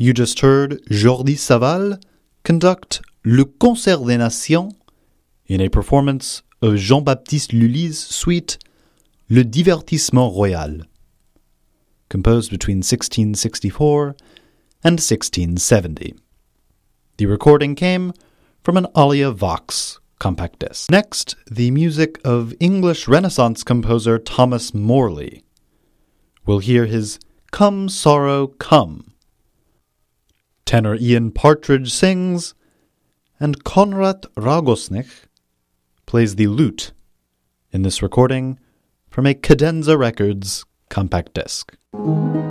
You just heard Jordi Savall conduct Le Concert des Nations in a performance of Jean-Baptiste Lully's suite Le Divertissement Royal, composed between 1664 and 1670. The recording came from an Alia Vox compact disc. Next, the music of English Renaissance composer Thomas Morley. We'll hear his Come Sorrow Come. Tenor Ian Partridge sings, and Konrad Ragosnich plays the lute in this recording from a Cadenza Records compact disc.